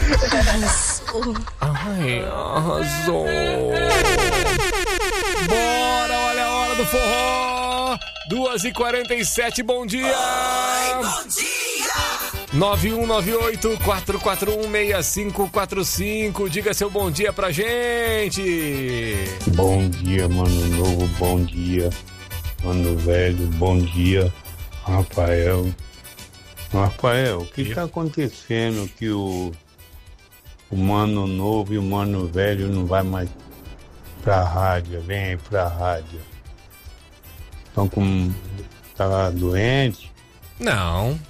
Ai, arrasou. Bora, olha a hora do forró. 2h47, bom dia. Oi, bom dia. 9198-441-6545. Diga seu bom dia pra gente. Bom dia, Mano Novo, bom dia, Mano Velho, bom dia, Rafael. Rafael, o que tá acontecendo que o Mano Novo e o Mano Velho não vai mais pra rádio, vem aí pra rádio? Tá doente? Não.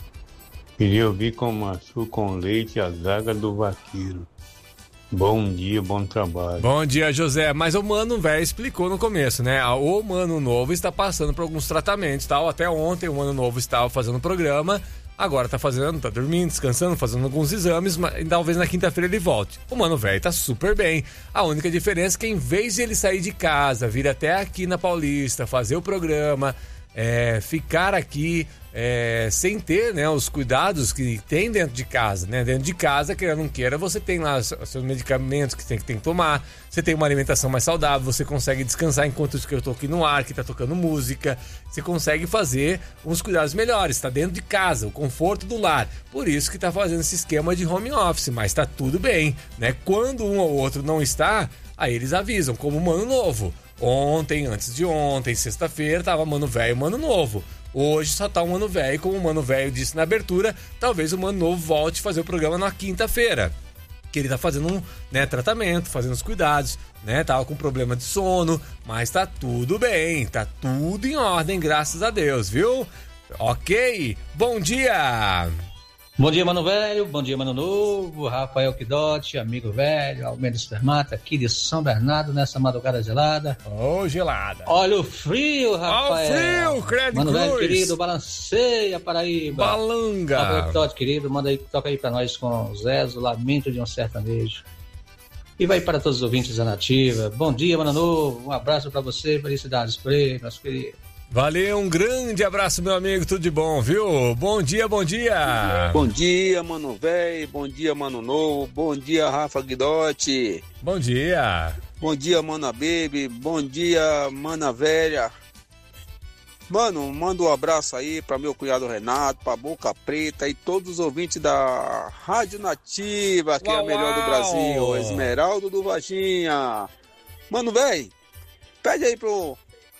Queria ouvir com maçã com leite a zaga do vaqueiro. Bom dia, bom trabalho. Bom dia, José. Mas o Mano Velho explicou no começo, né? O Mano Novo está passando por alguns tratamentos, tal. Até ontem o Mano Novo estava fazendo o programa. Agora tá dormindo, descansando, fazendo alguns exames, mas talvez na quinta-feira ele volte. O Mano Velho tá super bem. A única diferença é que em vez de ele sair de casa, vir até aqui na Paulista, fazer o programa, ficar aqui sem ter, né, os cuidados que tem dentro de casa, né? Dentro de casa, queira ou não queira, você tem lá os seus medicamentos que tem que tomar, você tem uma alimentação mais saudável, você consegue descansar enquanto eu tô aqui no ar, que tá tocando música, você consegue fazer uns cuidados melhores, tá dentro de casa, o conforto do lar. Por isso que tá fazendo esse esquema de home office, mas tá tudo bem, né? Quando um ou outro não está, aí eles avisam, como o Mano Novo. Ontem, antes de ontem, sexta-feira, tava Mano Velho e Mano Novo. Hoje só tá o Mano Velho, como o Mano Velho disse na abertura, talvez o Mano Novo volte a fazer o programa na quinta-feira. Que ele tá fazendo tratamento, fazendo os cuidados, né? Tava com problema de sono, mas tá tudo bem, tá tudo em ordem, graças a Deus, viu? Ok, bom dia! Bom dia, Mano Velho, bom dia, Mano Novo, Rafael Quidote, amigo velho, Almeida Supermata, aqui de São Bernardo, nessa madrugada gelada. Gelada. Olha o frio, Rafael. Olha o frio, credo. Mano Velho, querido, balanceia Paraíba. Balanga. Rafael Quidote, querido, toca aí pra nós com o Zezo, Lamento de um Sertanejo. E vai para todos os ouvintes da Nativa. Bom dia, Mano Novo, um abraço pra você, felicidades por ele, nosso querido. Valeu, um grande abraço, meu amigo, tudo de bom, viu? Bom dia, bom dia! Bom dia, Mano Velho, bom dia, Mano Novo, bom dia, Rafa Guidotti. Bom dia! Bom dia, Mana Baby, bom dia, Mana Velha. Mano, manda um abraço aí pra meu cunhado Renato, pra Boca Preta e todos os ouvintes da Rádio Nativa, que é a melhor do Brasil, Esmeraldo do Varginha. Mano Velho, pede aí pro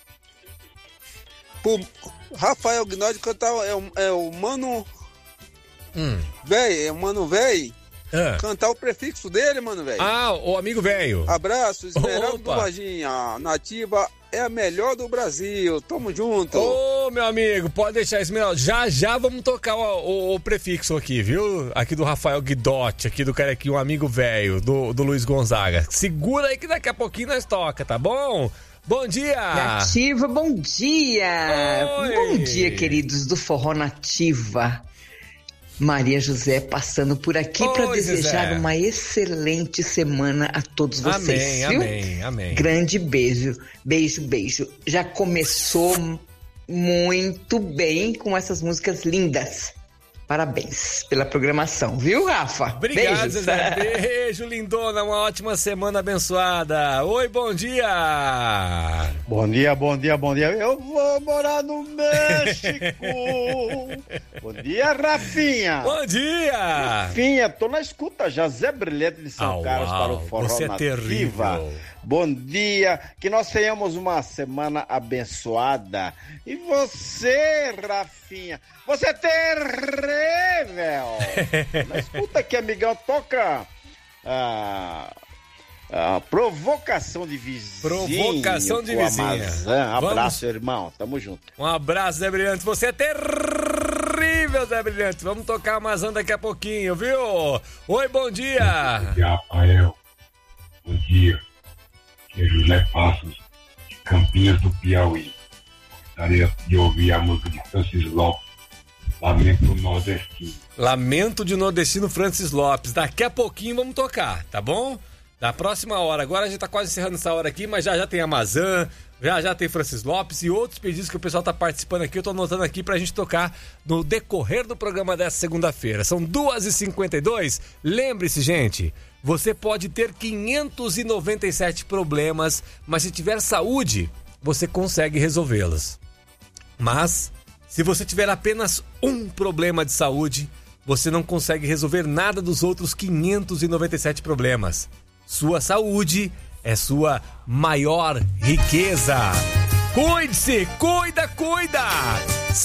Rafael Gnodi cantar o Mano Velho, o Mano Velho cantar o prefixo dele, Mano Velho. O amigo velho. Abraço, Esmeralda do Varginha. Nativa é a melhor do Brasil, tamo junto. Meu amigo, pode deixar, Esmeralda. Já vamos tocar o prefixo aqui, viu? Aqui do Rafael Guidotti, aqui do Carequinho, um amigo velho, do Luiz Gonzaga. Segura aí que daqui a pouquinho nós toca, tá bom? Bom dia! Nativa, bom dia! Oi. Bom dia, queridos do Forró Nativa. Maria José passando por aqui para desejar uma excelente semana a todos vocês. Amém, viu? amém. Grande beijo, beijo. Já começou muito bem com essas músicas lindas. Parabéns pela programação, viu, Rafa? Obrigado, Beijos. Zezé. Beijo, lindona. Uma ótima semana abençoada. Oi, bom dia. Bom dia. Eu vou morar no México. Bom dia, Rafinha. Bom dia. Rafinha, tô na escuta já. Zé Brilhante de São Carlos para o Forró você é Nativa. terrível. Bom dia, que nós tenhamos uma semana abençoada. E você, Rafinha, você é terrível. Escuta aqui, amigão, toca provocação de vizinho. Provocação de vizinha. Abraço, irmão, tamo junto. Um abraço, Zé Brilhante, você é terrível, Zé Brilhante. Vamos tocar a Amazon daqui a pouquinho, viu? Oi, bom dia. Bom dia, Rafael. Bom dia. Aqui é José Passos, de Campinas do Piauí. Gostaria de ouvir a música de Francis Lopes, Lamento do Nordestino. Lamento de Nordestino, Francis Lopes. Daqui a pouquinho vamos tocar, tá bom? Da próxima hora. Agora a gente tá quase encerrando essa hora aqui, mas já tem Amazon, Já tem Francis Lopes e outros pedidos que o pessoal tá participando aqui. Eu tô anotando aqui pra gente tocar no decorrer do programa dessa segunda-feira. São 2h52. Lembre-se, gente, você pode ter 597 problemas, mas se tiver saúde, você consegue resolvê-los. Mas, se você tiver apenas um problema de saúde, você não consegue resolver nada dos outros 597 problemas. Sua saúde é sua maior riqueza. Cuide-se, cuida!